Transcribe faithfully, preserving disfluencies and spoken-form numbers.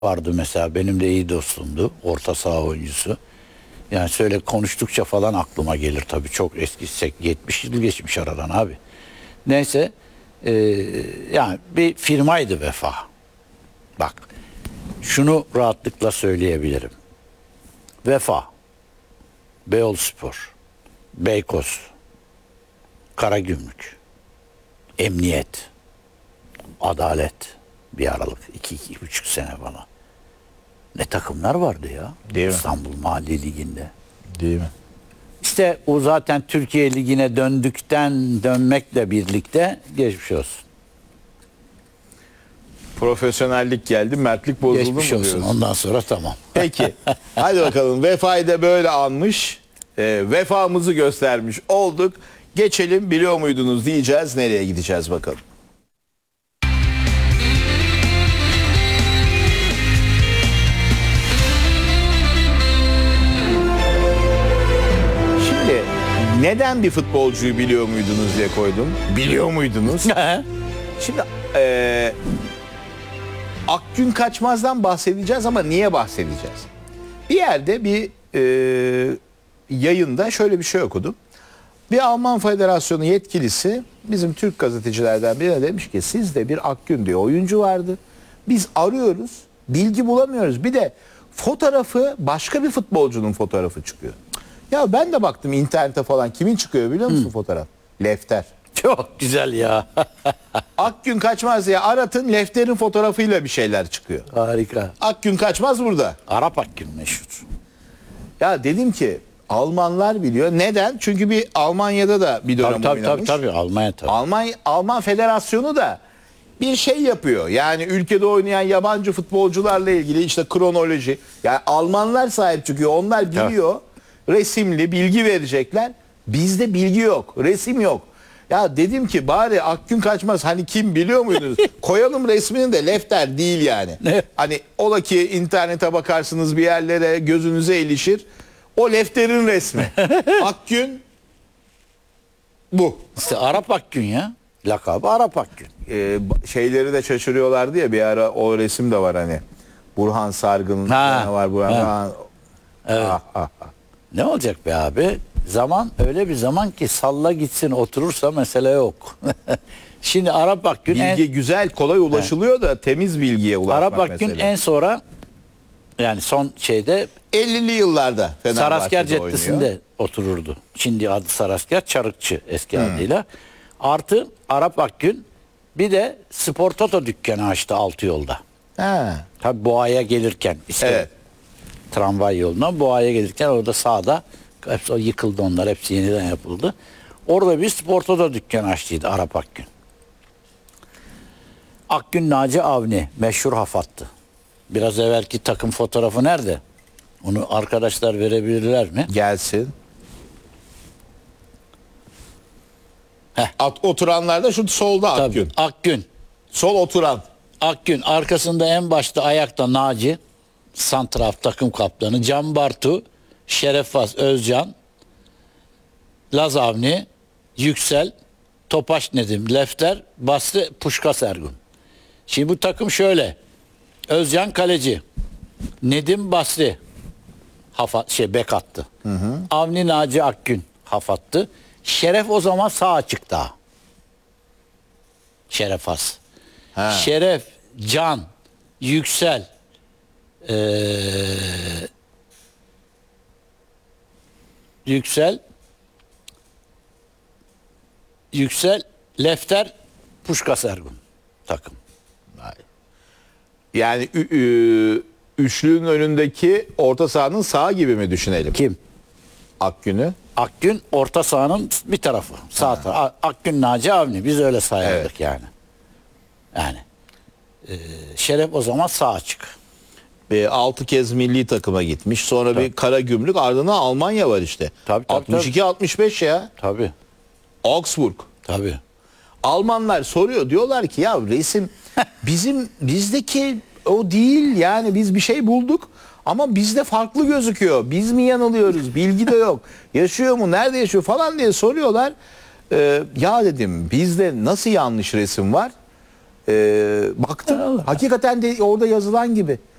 vardı mesela, benim de iyi dostumdu, orta saha oyuncusu. Yani söyle konuştukça falan aklıma gelir tabii, çok eski, yetmiş yıl geçmiş aradan abi. Neyse, e, yani bir firmaydı Vefa. Bak, şunu rahatlıkla söyleyebilirim. Vefa, Beyoğluspor, Beykoz, Karagümrük, Emniyet, Adalet, bir aralık iki, iki buçuk sene falan. Ne takımlar vardı ya. Değil mi? İstanbul Mahalli Ligi'nde. Değil mi? İşte o zaten Türkiye Ligi'ne döndükten dönmekle birlikte geçmiş olsun. Profesyonellik geldi, mertlik bozuldu Geçmiş mu olsun. diyoruz? Ondan sonra tamam. Peki. Hadi bakalım. Vefa'yı da böyle anmış. E, vefamızı göstermiş olduk. Geçelim, biliyor muydunuz diyeceğiz. Nereye gideceğiz bakalım. Şimdi neden bir futbolcuyu biliyor muydunuz diye koydum. Biliyor muydunuz? Şimdi e, Akgün Kaçmaz'dan bahsedeceğiz ama niye bahsedeceğiz? Bir yerde bir e, yayında şöyle bir şey okudum. Bir Alman Federasyonu yetkilisi bizim Türk gazetecilerden birine demiş ki sizde bir Akgün diye oyuncu vardı. Biz arıyoruz, bilgi bulamıyoruz. Bir de fotoğrafı başka bir futbolcunun fotoğrafı çıkıyor. Ya ben de baktım internete falan, kimin çıkıyor biliyor musun fotoğraf? Lefter. Çok güzel ya. Akgün Kaçmaz diye aratın, Lefter'in fotoğrafıyla bir şeyler çıkıyor. Harika. Akgün Kaçmaz burada. Arap Akgün meşhur. Ya dedim ki Almanlar biliyor. Neden? Çünkü bir Almanya'da da bir dönem Tabii tabii, tabii oynamış. tabii Almanya tabii. Alman, Alman Federasyonu da bir şey yapıyor. Yani ülkede oynayan yabancı futbolcularla ilgili işte kronoloji. Yani Almanlar sahip çıkıyor. Onlar biliyor. Resimli bilgi verecekler. Bizde bilgi yok. Resim yok. Ya dedim ki bari Akgün Kaçmaz, hani kim biliyor muydunuz? Koyalım resmini de, Lefter değil yani. Ne? Hani ola ki internete bakarsınız, bir yerlere gözünüze ilişir. O Lefter'in resmi. Akgün bu. İşte Arap Akgün ya. Lakabı Arap Akgün. Ee, şeyleri de şaşırıyorlardı ya bir ara, o resim de var hani. Burhan Sargın Ha, var. Burhan. ha. Ha. Evet. Ah, ah, ah. Ne olacak be abi? Zaman öyle bir zaman ki salla gitsin, oturursa mesele yok. Şimdi Arap Akgün Bilgi en, güzel, kolay ulaşılıyor da temiz bilgiye ulaşmak Arap Akgün mesela. en sonra, yani son şeyde ellili yıllarda Sarasker Fenerbahçe'de Caddesi'nde oynuyor. otururdu. Şimdi adı Sarasker, Çarıkçı eski adıyla. Artı Arap Akgün bir de Spor Toto dükkanı açtı altı yolda. Ha. Tabii Boğa'ya gelirken işte Evet. tramvay yoluna Boğa'ya gelirken orada sağda, hepsi o yıkıldı, onlar hepsi yeniden yapıldı. Orada bir Spor Toto dükkanı açtıydı Arap Akgün. Akgün Naci Avni meşhur hafattı. Biraz evvelki takım fotoğrafı nerede? Onu arkadaşlar verebilirler mi? Gelsin. Heh. At, oturanlar da şu solda Tabii. Akgün. Akgün. Sol oturan. Akgün. Arkasında en başta ayakta Naci. Santraf takım kaptanı. Can Bartu. Şerefaz Özcan. Laz Avni. Yüksel. Topaş Nedim. Lefter. Basri Puşkas Ergun. Şimdi bu takım şöyle. Özcan kaleci. Nedim Basri. Hafa, şey bek attı. Hı hı. Avni Naci Akgün hafattı. Şeref o zaman sağ açık daha. Şeref az. Ha. Şeref, Can, Yüksel, ee, Yüksel, Yüksel, Lefter, Puşkas Ergun takım. Yani ü- ü- üçlünün önündeki orta sahanın sağı gibi mi düşünelim? Kim? Akgün'ü. Akgün orta sahanın bir tarafı. Sağ tarafı. Akgün Naci Avni. Biz öyle sayardık Evet. yani. Yani. Ee, Şeref o zaman sağ açık. E, altı kez milli takıma gitmiş. Sonra bir Karagümrük, ardından Almanya var işte. Tabii, tabii, altmış iki altmış beş ya. Tabii. Augsburg. Tabii. Almanlar soruyor, diyorlar ki ya resim bizim bizdeki o değil, yani biz bir şey bulduk ama bizde farklı gözüküyor. Biz mi yanılıyoruz? Bilgi de yok. Yaşıyor mu? Nerede yaşıyor falan diye soruyorlar. Ee, ya dedim, bizde nasıl yanlış resim var? Ee, baktım Allah. hakikaten de orada yazılan gibi.